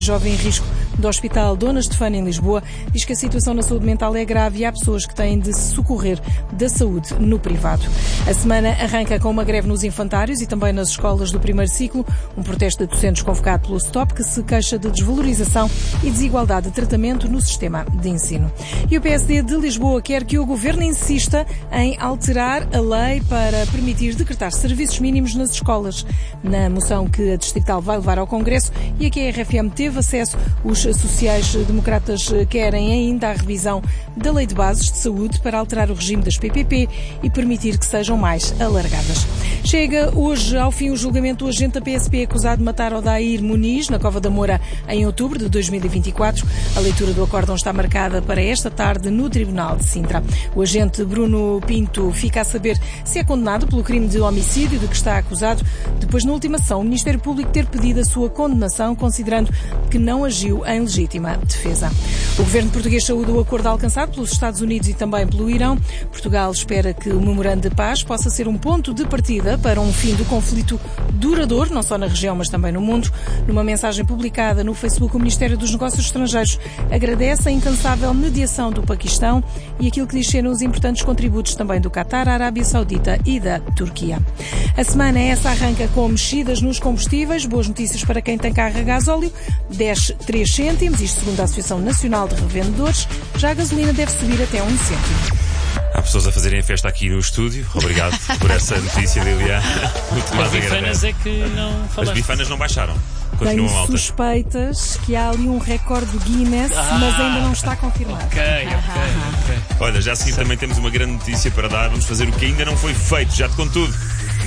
Jovem em risco do Hospital Dona Estefânia, em Lisboa, diz que a situação na saúde mental é grave e há pessoas que têm de se socorrer da saúde no privado. A semana arranca com uma greve nos infantários e também nas escolas do primeiro ciclo, um protesto de docentes convocado pelo STOP que se queixa de desvalorização e desigualdade de tratamento no sistema de ensino. E o PSD de Lisboa quer que o Governo insista em alterar a lei para permitir decretar serviços mínimos nas escolas. Na moção que a Distrital vai levar ao Congresso e a que a RFM teve acesso, os sociais-democratas querem ainda a revisão da Lei de Bases de Saúde para alterar o regime das PPP e permitir que sejam mais alargadas. Chega hoje ao fim o julgamento do agente da PSP acusado de matar Odair Muniz na Cova da Moura em outubro de 2024. A leitura do acórdão está marcada para esta tarde no Tribunal de Sintra. O agente Bruno Pinto fica a saber se é condenado pelo crime de homicídio de que está acusado, depois na última sessão o Ministério Público ter pedido a sua condenação, considerando que não agiu em legítima defesa. O governo português saúda o acordo alcançado pelos Estados Unidos e também pelo Irão. Portugal espera que o memorando de paz possa ser um ponto de partida para um fim do conflito duradouro, não só na região, mas também no mundo. Numa mensagem publicada no Facebook, o Ministério dos Negócios Estrangeiros agradece a incansável mediação do Paquistão e aquilo que diz serem os importantes contributos também do Qatar, a Arábia Saudita e da Turquia. A semana essa arranca com mexidas nos combustíveis. Boas notícias para quem tem carro a gasóleo. Desce 3 cêntimos, isto segundo a Associação Nacional de Revendedores. Já a gasolina deve subir até 1 cêntimo. Há pessoas a fazerem festa aqui no estúdio. Obrigado por essa notícia, Liliana. As bifanas é que não falaste. As bifanas não baixaram. Tenho Continuam altas. Suspeitas que há ali um recorde do Guinness, mas ainda não está confirmado. Ok. Olha, já a seguir também temos uma grande notícia para dar. Vamos fazer o que ainda não foi feito. Já te conto tudo.